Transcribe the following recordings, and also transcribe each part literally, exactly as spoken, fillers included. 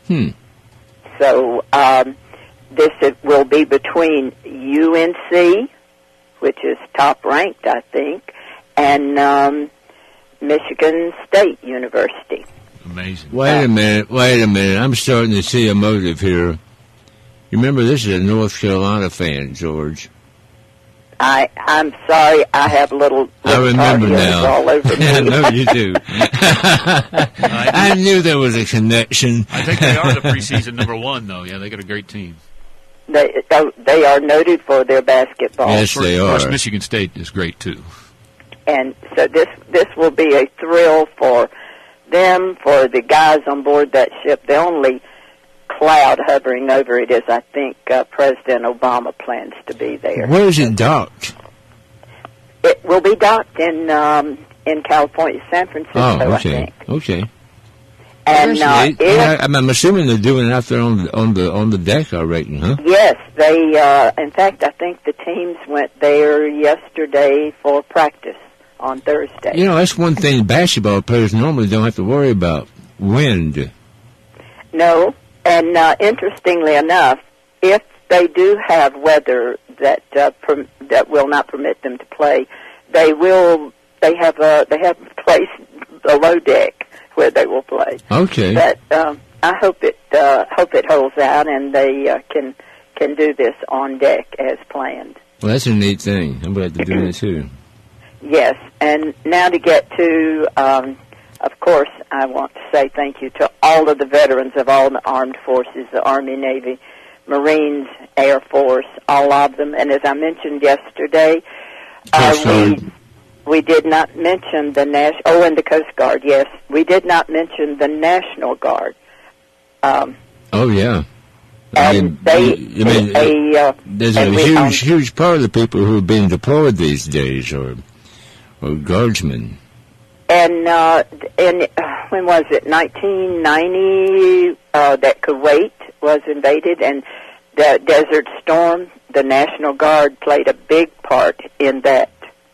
Hmm. So um, this it will be between U N C, which is top ranked, I think, and um, Michigan State University. Amazing. Wait a minute, wait a minute. I'm starting to see a motive here. You remember, this is a North Carolina fan, George. I, I'm sorry, I have little, I little remember now. all over me. I know you do. I knew there was a connection. I think they are the preseason number one, though. Yeah, they got a great team. They, they are noted for their basketball. Yes, they Of course, are. Michigan State is great, too. And so this this will be a thrill for them, for the guys on board that ship. The only cloud hovering over it is, I think, uh, President Obama plans to be there. Where is it docked? It will be docked in um, in California, San Francisco, Oh, I okay, think. okay. And Well, uh, that's neat. if, I, I'm I'm assuming they're doing it out there on the on the on the deck, I reckon, huh? yes, they. Uh, in fact, I think the teams went there yesterday for practice on Thursday. You know, that's one thing basketball players normally don't have to worry about: wind. No, and uh, interestingly enough, if they do have weather that uh, per- that will not permit them to play, they will. They have a they have a place below deck where they will play. Okay. But um, I hope it uh, hope it holds out and they uh, can can do this on deck as planned. Well, that's a neat thing. I'm glad they're doing it too. Yes, and now to get to, um, of course, I want to say thank you to all of the veterans of all the armed forces, the Army, Navy, Marines, Air Force, all of them. And as I mentioned yesterday, uh, we we did not mention the National, oh, and the Coast Guard, yes. We did not mention the National Guard. Um, Oh, yeah. I and mean, they, you mean, a, uh, there's a and we, huge, um, huge part of the people who have been deployed these days are, are guardsmen. And uh, and uh, when was it? nineteen ninety, uh, that Kuwait was invaded, and the Desert Storm, the National Guard played a big part in that.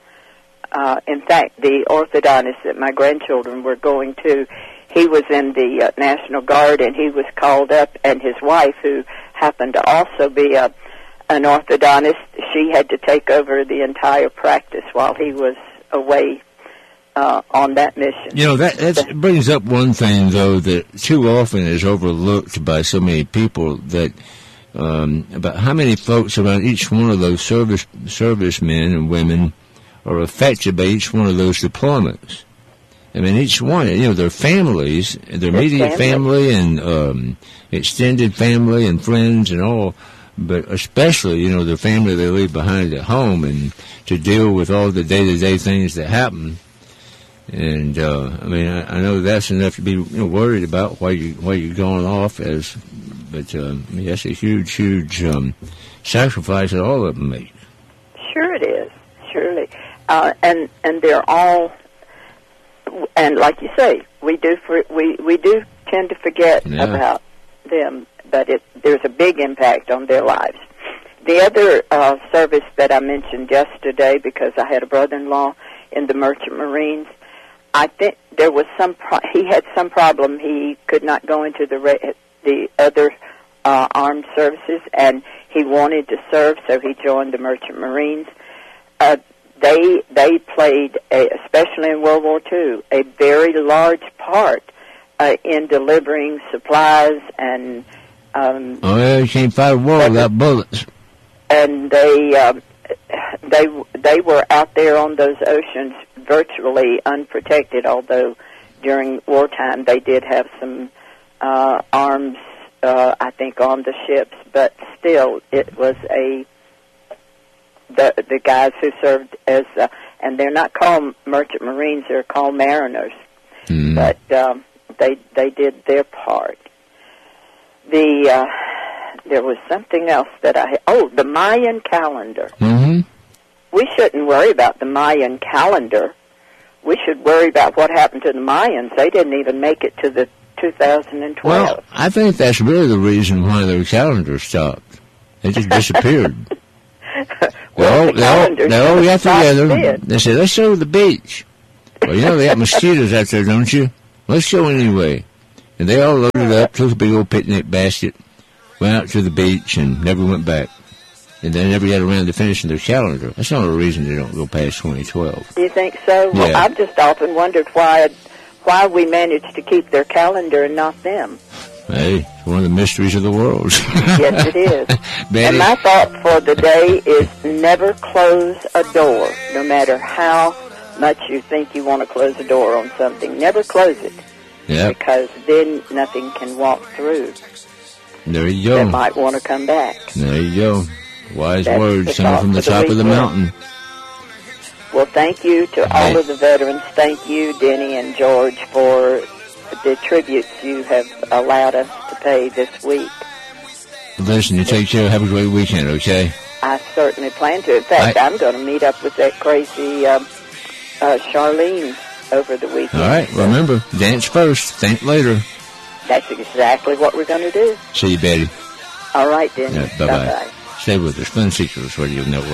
Uh, in fact, the orthodontist that my grandchildren were going to, he was in the uh, National Guard, and he was called up, and his wife, who happened to also be a an orthodontist, she had to take over the entire practice while he was away uh, on that mission. You know, that that's, brings up one thing, though, that too often is overlooked by so many people, that um, about how many folks around each one of those service servicemen and women are affected by each one of those deployments. I mean, each one, you know, their families, their immediate family. family and um, extended family and friends and all, but especially, you know, the family they leave behind at home, and to deal with all the day-to-day things that happen. And, uh, I mean, I, I know that's enough to be, you know, worried about while, you, while you're going off, as, but um, I mean, that's a huge, huge um, sacrifice that all of them make. Sure it is, surely. Uh, and, and they're all... And like you say, we do for, we we do tend to forget yeah. about them, but it, there's a big impact on their lives. The other uh, service that I mentioned yesterday, because I had a brother-in-law in the Merchant Marines, I think there was some pro- he had some problem. He could not go into the re- the other uh, armed services, and he wanted to serve, so he joined the Merchant Marines. Uh, They they played, a, especially in World War Two, a very large part uh, in delivering supplies and. Um, oh yeah, you can't fight a war without bullets. And they um, they they were out there on those oceans virtually unprotected. Although during wartime they did have some uh, arms, uh, I think, on the ships, but still it was a. The the guys who served as, uh, and they're not called Merchant Marines, they're called mariners, mm. but um, they they did their part. The uh, there was something else that I oh the Mayan calendar. Mm-hmm. We shouldn't worry about the Mayan calendar. We should worry about what happened to the Mayans. They didn't even make it to the two thousand twelve. Well, I think that's really the reason why their calendar stopped. They just disappeared. Well, they all, the they all, they all got together. Did. They said, let's go to the beach. Well, you know, they got mosquitoes out there, don't you? Let's go anyway. And they all loaded up, took a big old picnic basket, went out to the beach, and never went back. And they never got around to finishing their calendar. That's the only reason they don't go past twenty twelve. Do you think so? Yeah. Well, I've just often wondered why why we managed to keep their calendar and not them. Hey, it's one of the mysteries of the world. Yes, it is. Betty? And my thought for the day is never close a door, no matter how much you think you want to close a door on something. Never close it, Yep. because then nothing can walk through There you that go. might want to come back. There you go. Wise That's words, the someone thought from the for the top of the weekend. mountain. Well, thank you to Right. all of the veterans. Thank you, Denny and George, for the tributes you have allowed us to pay this week. Listen, you take care. Have a great weekend, okay? I certainly plan to. In fact, I- I'm going to meet up with that crazy um, uh, Charlene over the weekend. All right. Remember, dance first, think later. That's exactly what we're going to do. See you, Betty. All right, Denny. Yeah, bye-bye. Bye-bye. Stay with us. Fun Secrets Radio Network.